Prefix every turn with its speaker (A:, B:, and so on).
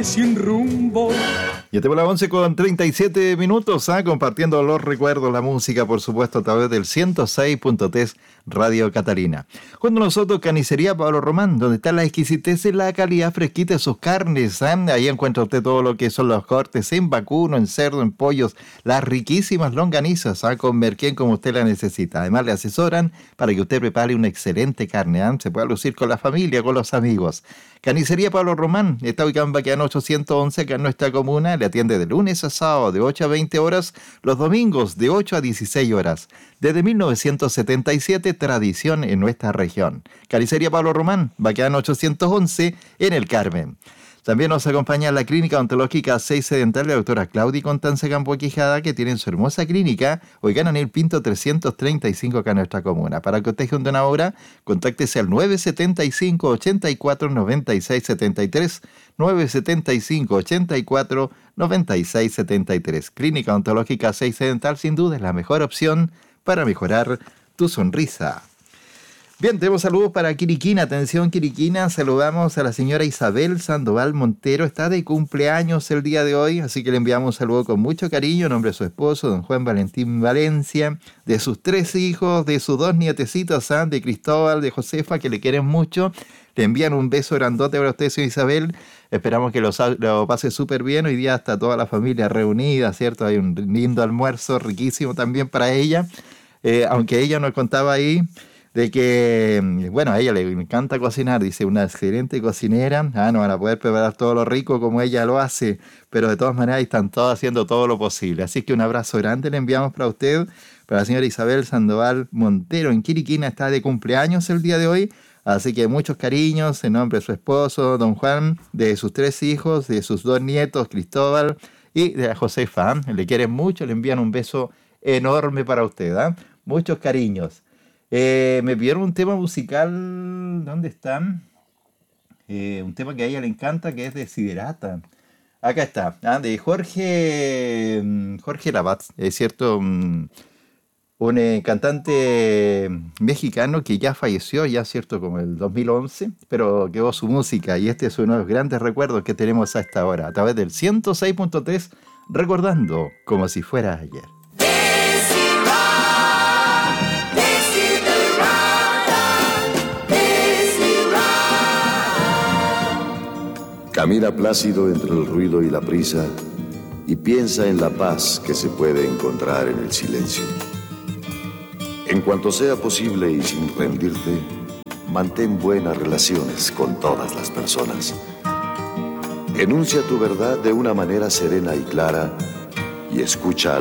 A: sin rumbo.
B: Ya tenemos las 11:37, compartiendo los recuerdos, la música, por supuesto, a través del 106.3 Radio Catalina. Junto a nosotros, Carnicería Pablo Román, donde está la exquisitez y la calidad fresquita de sus carnes. Ahí encuentra usted todo lo que son los cortes en vacuno, en cerdo, en pollos, las riquísimas longanizas, con merquén como usted la necesita. Además, le asesoran para que usted prepare una excelente carne, se pueda lucir con la familia, con los amigos. Carnicería Pablo Román está ubicado en Baqueano 811, acá en nuestra comuna. Le atiende de lunes a sábado de 8 a 20 horas, los domingos de 8 a 16 horas. Desde 1977, tradición en nuestra región. Carnicería Pablo Román, Baqueano 811, en el Carmen. También nos acompaña la Clínica Odontológica 6 Dental de la doctora Claudia Constanza Campo Quijada, que tiene su hermosa clínica, ubicada en el Pinto 335 acá en nuestra comuna. Para que usted junte una hora, contáctese al 975-84-9673, 975-84-9673. Clínica Odontológica 6 Dental, sin duda, es la mejor opción para mejorar tu sonrisa. Bien, tenemos saludos para Quiriquina. Atención, Quiriquina. Saludamos a la señora Isabel Sandoval Montero. Está de cumpleaños el día de hoy, así que le enviamos un saludo con mucho cariño en nombre de su esposo, don Juan Valentín Valencia, de sus 3 hijos, de sus 2 nietecitos, de Cristóbal, de Josefa, que le quieren mucho. Le envían un beso grandote para usted, señora Isabel. Esperamos que lo pase súper bien. Hoy día está toda la familia reunida, ¿cierto? Hay un lindo almuerzo riquísimo también para ella. Aunque ella nos contaba ahí de que, bueno, a ella le encanta cocinar, dice, una excelente cocinera. No van a poder preparar todo lo rico como ella lo hace, pero de todas maneras están todos haciendo todo lo posible. Así que un abrazo grande le enviamos para usted, para la señora Isabel Sandoval Montero. En Quiriquina está de cumpleaños el día de hoy, así que muchos cariños en nombre de su esposo, don Juan, de sus 3 hijos, de sus 2 nietos, Cristóbal y de la Josefa. Le quieren mucho, le envían un beso enorme para usted. Muchos cariños. Me pidieron un tema musical. ¿Dónde están? Un tema que a ella le encanta, que es de Siderata. Acá está, de Jorge Lavat, es cierto, un cantante mexicano que ya falleció, ya cierto, como el 2011, pero quedó su música y este es uno de los grandes recuerdos que tenemos a esta hora, a través del 106.3, recordando como si fuera ayer.
C: Camina plácido entre el ruido y la prisa y piensa en la paz que se puede encontrar en el silencio. En cuanto sea posible y sin rendirte, mantén buenas relaciones con todas las personas. Enuncia tu verdad de una manera serena y clara y escucha